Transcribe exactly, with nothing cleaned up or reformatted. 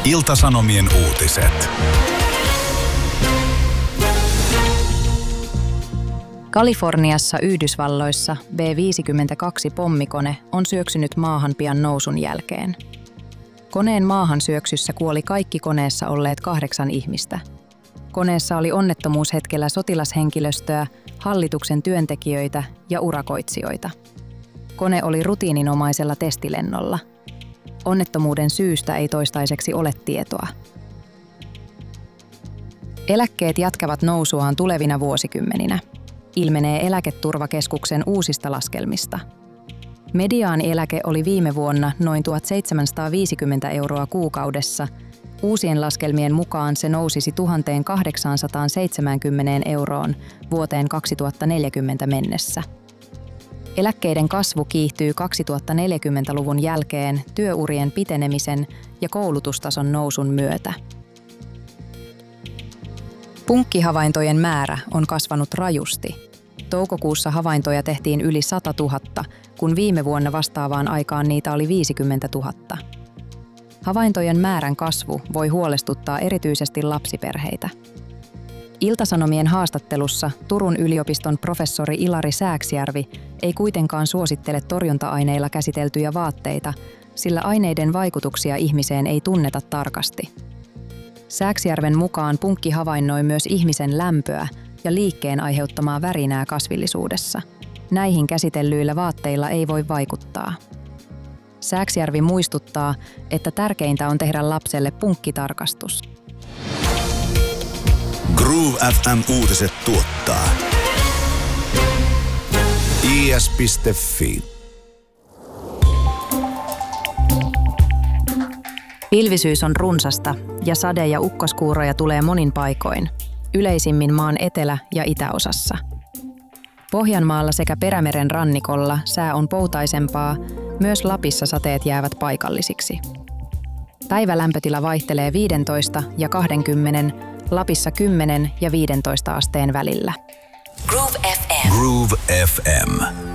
Ilta-Sanomien uutiset. Kaliforniassa Yhdysvalloissa B viisikymmentäkaksi-pommikone on syöksynyt maahan pian nousun jälkeen. Koneen maahan syöksyssä kuoli kaikki koneessa olleet kahdeksan ihmistä. Koneessa oli onnettomuushetkellä sotilashenkilöstöä, hallituksen työntekijöitä ja urakoitsijoita. Kone oli rutiininomaisella testilennolla. Onnettomuuden syystä ei toistaiseksi ole tietoa. Eläkkeet jatkavat nousuaan tulevina vuosikymmeninä. Ilmenee Eläketurvakeskuksen uusista laskelmista. Mediaanieläke oli viime vuonna noin tuhatseitsemänsataaviisikymmentä euroa kuukaudessa. Uusien laskelmien mukaan se nousisi tuhatkahdeksansataaseitsemänkymmentä euroon vuoteen kaksituhattaneljäkymmentä mennessä. Eläkkeiden kasvu kiihtyy kaksituhattaneljäkymmentäluvun jälkeen työurien pitenemisen ja koulutustason nousun myötä. Punkkihavaintojen määrä on kasvanut rajusti. Toukokuussa havaintoja tehtiin yli sata tuhatta, kun viime vuonna vastaavaan aikaan niitä oli viisikymmentätuhatta. Havaintojen määrän kasvu voi huolestuttaa erityisesti lapsiperheitä. Ilta-Sanomien haastattelussa Turun yliopiston professori Ilari Sääksjärvi ei kuitenkaan suosittele torjunta-aineilla käsiteltyjä vaatteita, sillä aineiden vaikutuksia ihmiseen ei tunneta tarkasti. Sääksjärven mukaan punkki havainnoi myös ihmisen lämpöä ja liikkeen aiheuttamaa värinää kasvillisuudessa. Näihin käsitellyillä vaatteilla ei voi vaikuttaa. Sääksjärvi muistuttaa, että tärkeintä on tehdä lapselle punkkitarkastus. Groove F M-uutiset tuottaa I S piste Fi. Pilvisyys on runsasta ja sade- ja ukkoskuuroja tulee monin paikoin, yleisimmin maan etelä- ja itäosassa. Pohjanmaalla sekä Perämeren rannikolla sää on poutaisempaa, myös Lapissa sateet jäävät paikallisiksi. Päivälämpötila vaihtelee viisitoista ja kaksikymmentä, Lapissa kymmenen ja viisitoista asteen välillä. Groove F M. Groove F M.